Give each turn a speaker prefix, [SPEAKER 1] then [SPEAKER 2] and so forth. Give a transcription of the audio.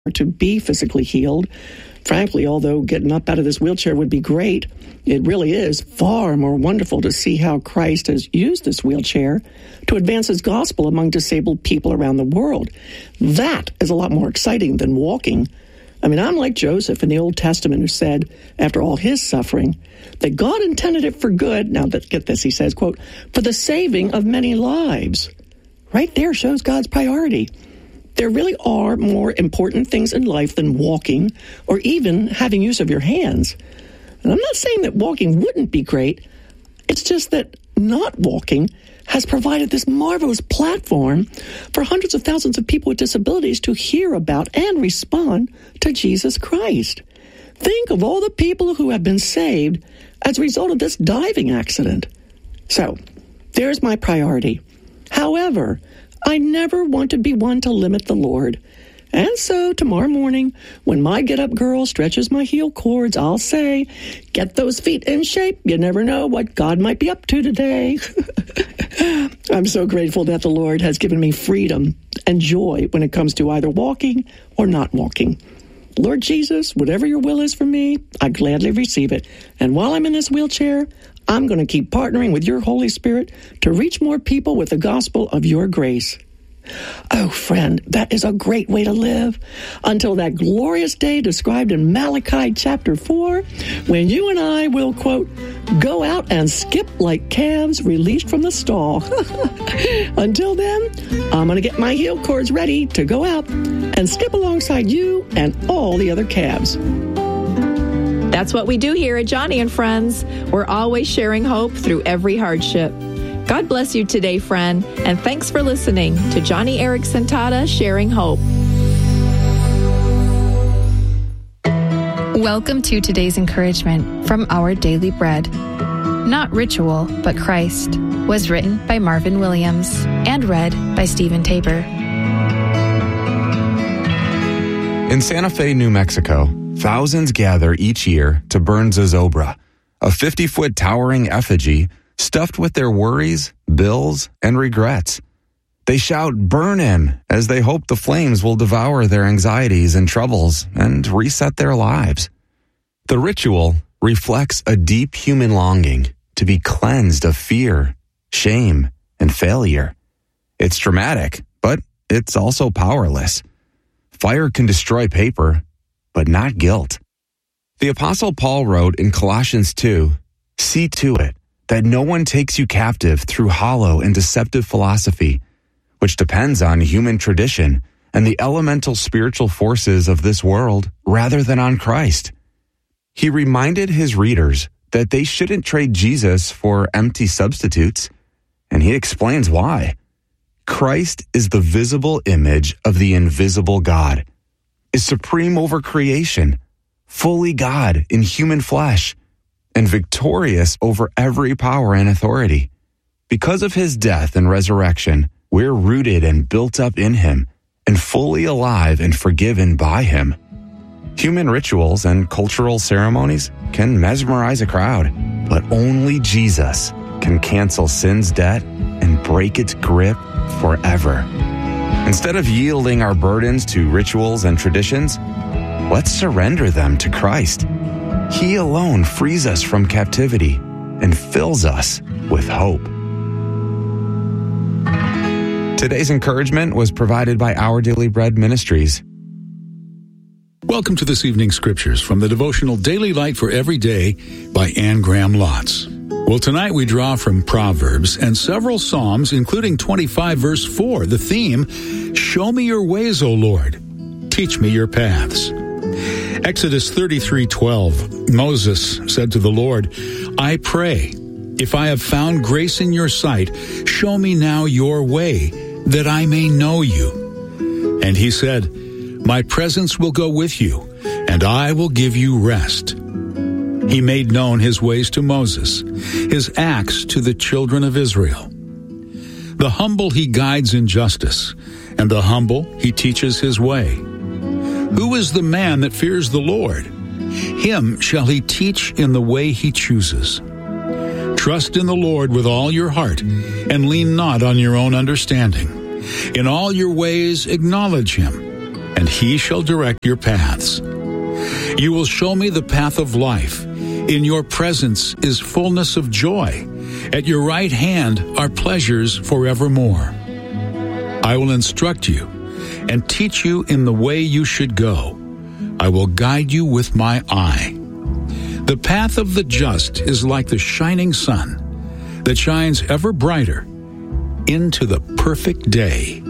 [SPEAKER 1] to be physically healed. Frankly, although getting up out of this wheelchair would be great, it really is far more wonderful to see how Christ has used this wheelchair to advance his gospel among disabled people around the world. That is a lot more exciting than walking. I mean, I'm like Joseph in the Old Testament who said, after all his suffering, that God intended it for good. Now, get this, he says, quote, for the saving of many lives. Right there shows God's priority. There really are more important things in life than walking or even having use of your hands. And I'm not saying that walking wouldn't be great. It's just that not walking has provided this marvelous platform for hundreds of thousands of people with disabilities to hear about and respond to Jesus Christ. Think of all the people who have been saved as a result of this diving accident. So, there's my priority. However, I never want to be one to limit the Lord. And so tomorrow morning, when my get-up girl stretches my heel cords, I'll say, get those feet in shape. You never know what God might be up to today. I'm so grateful that the Lord has given me freedom and joy when it comes to either walking or not walking. Lord Jesus, whatever your will is for me, I gladly receive it. And while I'm in this wheelchair, I'm going to keep partnering with your Holy Spirit to reach more people with the gospel of your grace. Oh, friend, that is a great way to live until that glorious day described in Malachi chapter 4, when you and I will, quote, go out and skip like calves released from the stall. Until then, I'm going to get my heel cords ready to go out and skip alongside you and all the other calves.
[SPEAKER 2] That's what we do here at Joni and Friends. We're always sharing hope through every hardship. God bless you today, friend, and thanks for listening to Joni Eareckson Tada Sharing Hope.
[SPEAKER 3] Welcome to today's encouragement from Our Daily Bread. Not Ritual, but Christ was written by Marvin Williams and read by Stephen Tabor.
[SPEAKER 4] In Santa Fe, New Mexico, thousands gather each year to burn Zozobra, a 50-foot towering effigy stuffed with their worries, bills, and regrets. They shout, "Burn him," as they hope the flames will devour their anxieties and troubles and reset their lives. The ritual reflects a deep human longing to be cleansed of fear, shame, and failure. It's dramatic, but it's also powerless. Fire can destroy paper, but not guilt. The Apostle Paul wrote in Colossians 2, "See to it that no one takes you captive through hollow and deceptive philosophy, which depends on human tradition and the elemental spiritual forces of this world rather than on Christ." He reminded his readers that they shouldn't trade Jesus for empty substitutes, and he explains why. Christ is the visible image of the invisible God, is supreme over creation, fully God in human flesh, and victorious over every power and authority. Because of his death and resurrection, we're rooted and built up in him, and fully alive and forgiven by him. Human rituals and cultural ceremonies can mesmerize a crowd, but only Jesus can cancel sin's debt and break its grip forever. Instead of yielding our burdens to rituals and traditions, let's surrender them to Christ. He alone frees us from captivity and fills us with hope. Today's encouragement was provided by Our Daily Bread Ministries.
[SPEAKER 5] Welcome to this evening's scriptures from the devotional Daily Light for Every Day by Anne Graham Lotz. Well, tonight we draw from Proverbs and several Psalms, including 25 verse 4, the theme, "Show me your ways, O Lord. Teach me your paths." Exodus 33:12, Moses said to the Lord, "I pray, if I have found grace in your sight, show me now your way, that I may know you." And he said, "My presence will go with you, and I will give you rest." He made known his ways to Moses, his acts to the children of Israel. The humble he guides in justice, and the humble he teaches his way. Who is the man that fears the Lord? Him shall he teach in the way he chooses. Trust in the Lord with all your heart, and lean not on your own understanding. In all your ways acknowledge him, and he shall direct your paths. You will show me the path of life. In your presence is fullness of joy. At your right hand are pleasures forevermore. I will instruct you and teach you in the way you should go. I will guide you with my eye. The path of the just is like the shining sun that shines ever brighter into the perfect day.